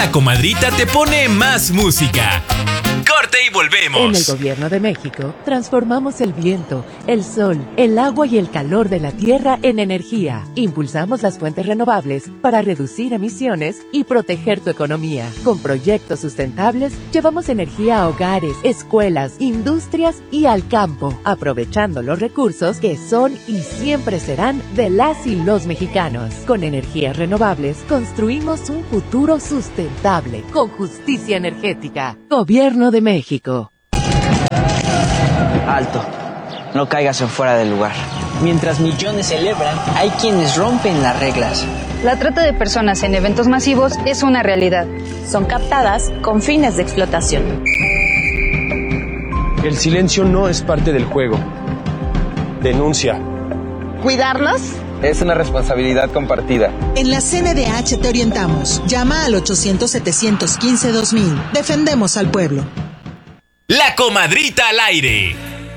La Comadrita te pone más música. Corte y volvemos. En el Gobierno de México, transformamos el viento, el sol, el agua y el calor de la tierra en energía. Impulsamos las fuentes renovables para reducir emisiones y proteger tu economía. Con proyectos sustentables, llevamos energía a hogares, escuelas, industrias y al campo, aprovechando los recursos que son y siempre serán de las y los mexicanos. Con energías renovables, construimos un futuro sustentable, con justicia energética. Gobierno de México. Alto, no caigas en fuera del lugar. Mientras millones celebran, hay quienes rompen las reglas. La trata de personas en eventos masivos es una realidad. Son captadas con fines de explotación. El silencio no es parte del juego. Denuncia. ¿Cuidarnos? Es una responsabilidad compartida. En la CNDH te orientamos. Llama al 800-715-2000. Defendemos al pueblo. La Comadrita al aire.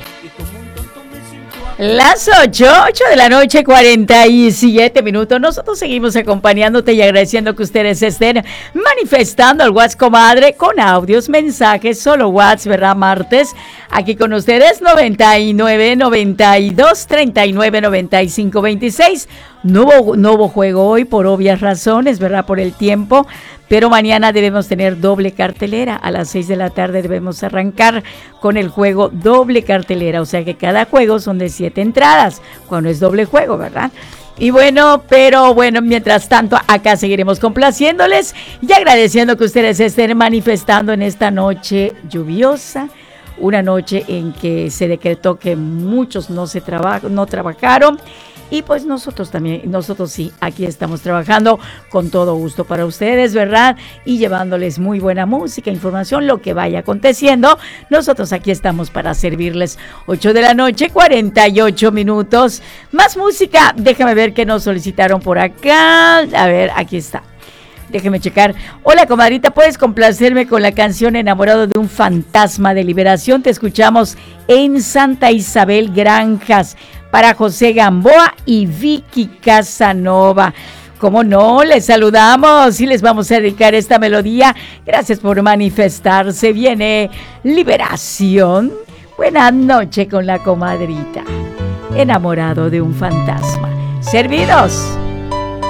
Las 8 de la noche, 47 minutos. Nosotros seguimos acompañándote y agradeciendo que ustedes estén manifestando al WhatsApp Comadre con audios, mensajes, solo WhatsApp, ¿verdad? Martes, aquí con ustedes, 99 92 39 95 26. No hubo juego hoy por obvias razones, ¿verdad? Por el tiempo. Pero mañana debemos tener doble cartelera. A las 6 de la tarde debemos arrancar con el juego doble cartelera. O sea que cada juego son de 7 entradas, cuando es doble juego, ¿verdad? Y bueno, pero bueno, mientras tanto, acá seguiremos complaciéndoles y agradeciendo que ustedes estén manifestando en esta noche lluviosa. Una noche en que se decretó que muchos no trabajaron. Y pues nosotros sí, aquí estamos trabajando con todo gusto para ustedes, ¿verdad? Y llevándoles muy buena música, información, lo que vaya aconteciendo. Nosotros aquí estamos para servirles. 8 de la noche, 48 minutos. Más música, déjame ver qué nos solicitaron por acá. A ver, aquí está. Déjeme checar. Hola, comadrita, ¿puedes complacerme con la canción Enamorado de un fantasma de liberación? Te escuchamos en Santa Isabel Granjas para José Gamboa y Vicky Casanova. ¿Cómo no? Les saludamos y les vamos a dedicar esta melodía. Gracias por manifestarse. Viene Liberación. Buenas noches con la comadrita. Enamorado de un fantasma. Servidos.